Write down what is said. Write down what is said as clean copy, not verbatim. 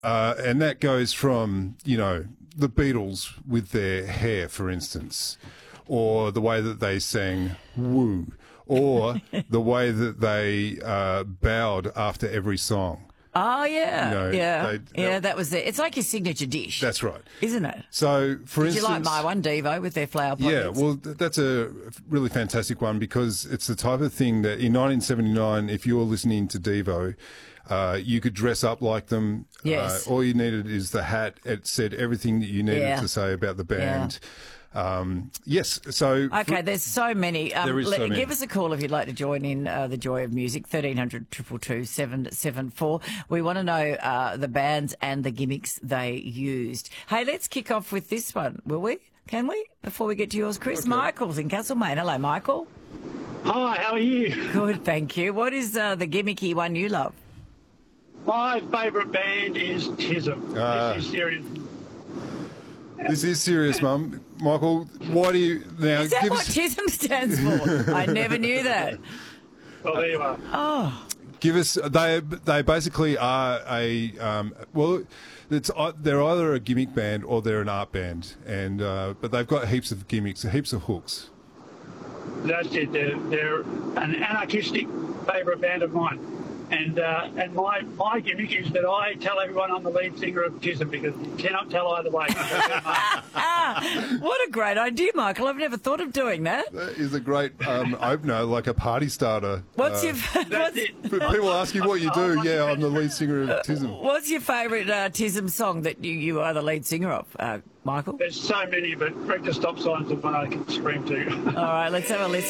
And that goes from, the Beatles with their hair, for instance, or the way that they sang "Woo," or the way that they bowed after every song. Oh, yeah. That was it. It's like your signature dish. That's right. Isn't it? So, for Did instance... you like my one, Devo, with their flower pot? Yeah, well, that's a really fantastic one because it's the type of thing that in 1979, if you were listening to Devo, you could dress up like them. Yes. All you needed is the hat. It said everything that you needed to say about the band. Yes, so... Okay, there's so many. There is so many. Give us a call if you'd like to join in the joy of music, 1300 222 774. We want to know the bands and the gimmicks they used. Hey, let's kick off with this one, will we? Can we? Before we get to yours, Chris. Okay. Michael's in Castlemaine. Hello, Michael. Hi, how are you? Good, thank you. What is the gimmicky one you love? My favourite band is TISM. This is serious. This is serious, Mum. Michael, why do you... Now, is that what TISM stands for? I never knew that. Well, there you are. Oh. Give us... They basically are a... they're either a gimmick band or they're an art band, and but they've got heaps of gimmicks, heaps of hooks. That's it. They're an anarchistic favourite band of mine. And my gimmick is that I tell everyone I'm the lead singer of TISM because you cannot tell either way. What a great idea, Michael. I've never thought of doing that. That is a great opener, like a party starter. What's your... People ask you what you do. I'm the lead singer of TISM. What's your favourite TISM song that you are the lead singer of, Michael? There's so many, but Break the Stop Signs is one I can scream to. All right, let's have a listen.